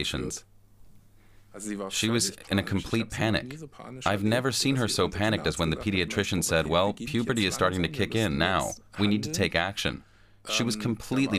medications. She was in a complete panic. I've never seen her so panicked as when the pediatrician said, well, puberty is starting to kick in now. We need to take action. She was completely